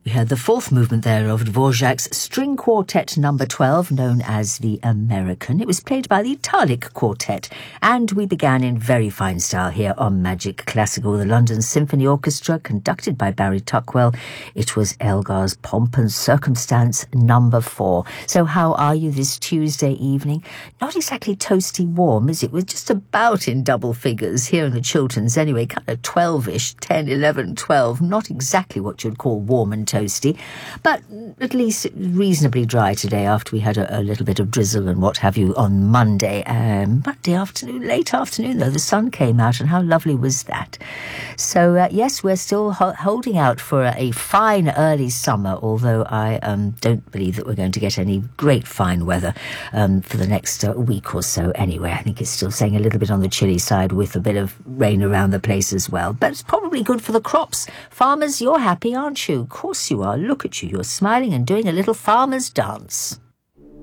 We heard the fourth movement there of Dvorak's String Quartet number 12, known as the American. It was played by the Italic Quartet, and we began in very fine style here on Magic Classical. The London Symphony Orchestra, conducted by Barry Tuckwell. It was Elgar's Pomp and Circumstance number 4. So how are you this Tuesday evening? Not exactly toasty warm, is it? We're just about in double figures here in the Chilterns anyway, kind of 12-ish, 10, 11, 12. Not exactly what you'd call warm and toasty, but at least reasonably dry today after we had a little bit of drizzle and what have you on Monday. Monday afternoon, late afternoon though, the sun came out, and how lovely was that? So yes, we're still holding out for a fine early summer, although I don't believe that we're going to get any great fine weather for the next week or so anyway. I think it's still saying a little bit on the chilly side with a bit of rain around the place as well, but it's probably good for the crops. Farmers, you're happy, aren't you? Of course you are. Look at you. You're smiling and doing a little farmer's dance.